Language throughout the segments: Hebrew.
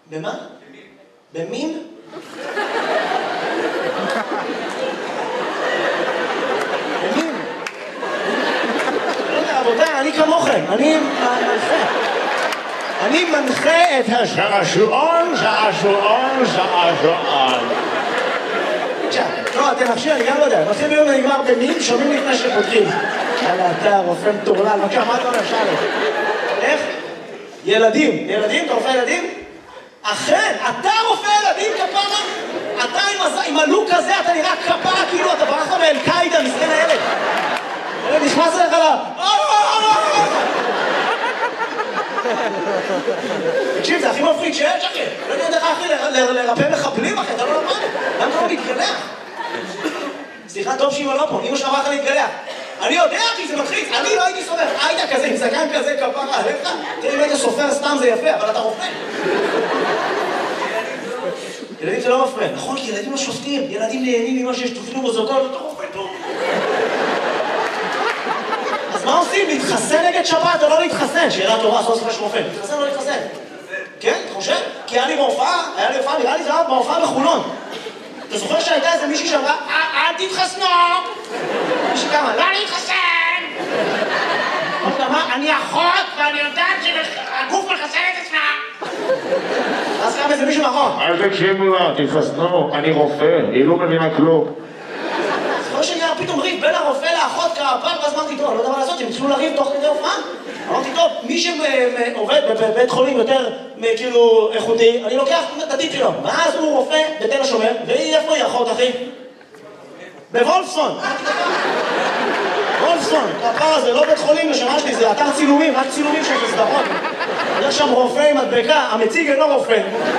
במה? במין? במין? לא יודע, רבותיי, אני כמוכם, אני מנחה את השעשועון. לא, אתם נחשי, אני גם לא יודע. מתחיל ביום ונגמר במין, שומעים לפני שפותחים. יאללה, אתה רופא מטורלל, מה אתה אומר, שאלה? איך? ילדים. ילדים? אתה רופא ילדים? אכן, אתה רופא ילדים, כפרה? אתה עם הלוק הזה, אתה נראה כפרה, כאילו אתה ברח מאל-קאידה, מסכן הילד. הילד נכנס אליך לה. תקשיב, זה הכי מפריד שיש, אחי. לא יודע איך, אחי, לרפא מחבלים, אחי, אתה לא למד. למה אתה לא מתגלח? סליחה, טוב שאמא לא פה, אמא שלך אמרה לך להתגלח. אני יודע, אחי, זה מלחיץ, אני לא הייתי סופר. היית כזה, עם זקן כזה, כפרה, עליך. תראה, אם היית סופר סתם זה יפה, אבל אתה רופא. ילדים זה לא מפריע. נכון, כי ילדים לא שופטים. ילדים נהנים ממה שיש תופנו מוזוקות, אתה רופא טוב. אז מה עושים? להתחסן נגד שבת או לא להתחסן? שאלה טובה, סוף סוף יש רופא. להתחסן או לא להתחסן? כן, אתה חושב? כי היה לי בהופעה, נראה לי זה היה בהופעה בחולון. אתה זוכר שהייתה איזה מישהי שאמרה, אל תתחסנו! מישהי כמה, לא להתחסן! אני אחות ואני יודעת שהגוף מחסן את עצמה! אז קם איזה מישהו מאחור. אל תקשיבו לה, תתחסנו, אני רופא, היא לא מבינה כלום. זוכר שנהיה פתאום ריב בין הרופא לאחות כפר, ואז אמרתי, טוב, לא יודע מה לעשות, הם התחילו לריב תוך כדי הופעה? אמרתי, טוב, מי שעובד בבית חולים יותר כאילו איכותי, אני לוקח את הטיפ שלו. ואז הוא רופא בתל השומר, והיא איפה היא אחות, אחי? בוולפסון. וולפסון, כפר זה לא בית חולים לשנה שלי, זה אתר צילומים, רק צילומים של סדרות. יש שם רופא עם מדבקה, המציג אינו רופא.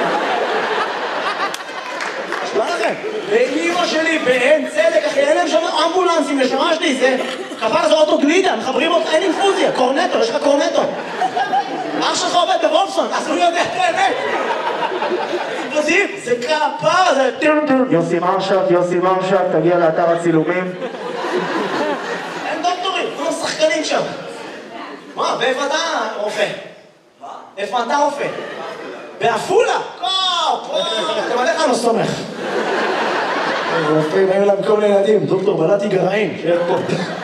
שמה לכם? ואמא שלי באין צדק, אחי, אין להם שם אמבולנסים לשנה שלי, זה כפר זה אוטו גלידה, מחברים אותך, אין אינפוזיה, קורנטו, יש לך קורנטו. אח שלך עובד בוולפסון, אז הוא יודע את האמת. זה כפר, זה... יוסי מרשק, תגיע לאתר הצילומים. אין דוקטורים, כולם שחקנים שם. מה, ואיפה אתה רופא? מה? איפה אתה רופא? באפולה? אתם עליך לא סומך. רופאים, היו להם כל מיני ילדים, דוקטור בלעתי גרעין, שיהיה פה.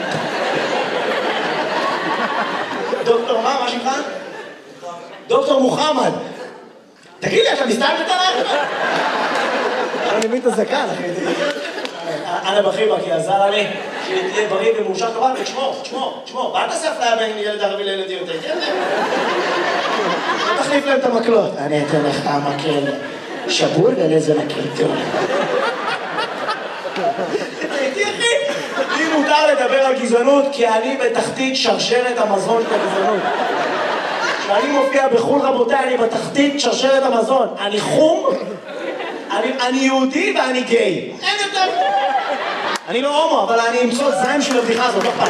דוקטור מה שמך? דוקטור מוחמד. תגיד לי, אתה מסתלבט עליי? אני מבין את הזקן, אחי. אנה בחיבה, כי עזר לי שתהיה בריא ומאושר כבל, ותשמור. ואל תעשה אפליה בין ילד ערבי לילדים יותר, כן? תחליף להם את המקלות. אני אתן לך המקל שבור ולזה מקל טוב. תראי, אחי, לי מותר לדבר על גזענות, כי אני בתחתית שרשרת המזון של הגזענות. כשאני מופיע בחול, רבותיי, אני בתחתית שרשרת המזון. אני חום, אני יהודי ואני גיי. אין יותר. אני לא הומו, אבל אני אמצוא זין של הבדיחה הזאת, לא פעם.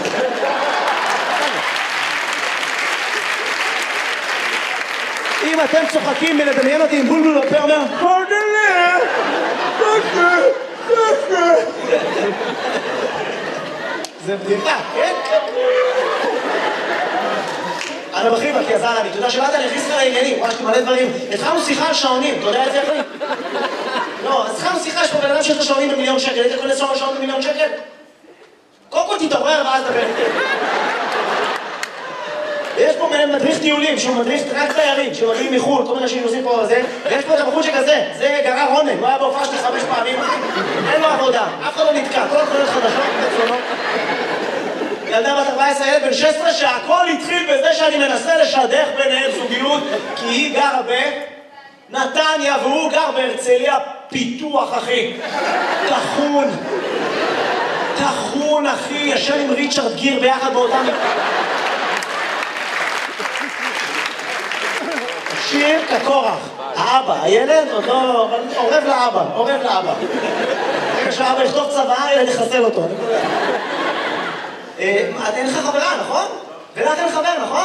אם אתם צוחקים מלדמיין אותי עם בולבול בפה, אומר, זה בדיחה, כן? אנה בחיבה, כי עזר לי, אתה יודע שבאת להכניס לך לעניינים, ממש מלא דברים. התחלנו שיחה על שעונים, אתה יודע את זה אחי? לא, אז התחלנו שיחה, יש פה בן אדם שיש לו שעונים במיליון שקל, היית יכול לסור על שעון במיליון שקל? קודם כל תתעורר ואז דבר איתי. ויש פה מדריך טיולים, שהוא מדריך רק תיירים, שמגיעים מחו"ל, כל מיני אנשים נוסעים פה על זה, ויש פה את הבחור שכזה, זה גרר רונן, הוא היה בהופעה שלי 5 פעמים, אין לו עבודה, אף אחד לא נתקע, כל התחולות חדשות, בצונות. ילדה בת 14, ילד בן 16, שהכל התחיל בזה שאני מנסה לשדך ביניהם זוגיות, כי היא גרה בנתניה והוא גר בהרצליה פיתוח, אחי. תחון, אחי, ישן עם ריצ'רד גיר ביחד באותם... שיר כקורח, האבא, הילד עוד לא... עורב לאבא. רגע שהאבא יכתוב צבא, ילד יחסל אותו. אין לך חברה, נכון? ולך אין חבר, נכון?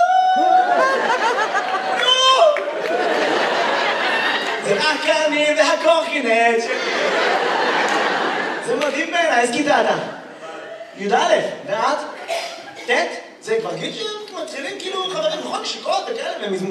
זה רק אני והקורקינט. זה מדהים בעיניי, איזה כיתה אתה? י"א, ואת? ט'? זה כבר גיל שמתחילים כאילו חברים, נכון? נשיקות וכאלה,